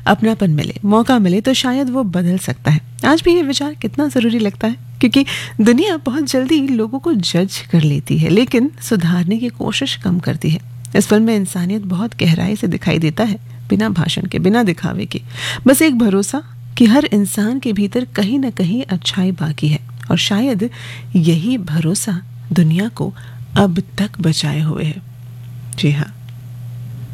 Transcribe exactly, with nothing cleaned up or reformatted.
अपनापन मिले, मौका मिले तो शायद वो बदल सकता है। आज भी ये विचार कितना ज़रूरी लगता है, क्योंकि दुनिया बहुत जल्दी लोगों को जज कर लेती है लेकिन सुधारने की कोशिश कम करती है। इस फिल्म में इंसानियत बहुत गहराई से दिखाई देता है, बिना भाषण के, बिना दिखावे के, बस एक भरोसा कि हर इंसान के भीतर कहीं ना कहीं अच्छाई बाकी है, और शायद यही भरोसा दुनिया को अब तक बचाए हुए है। जी हाँ,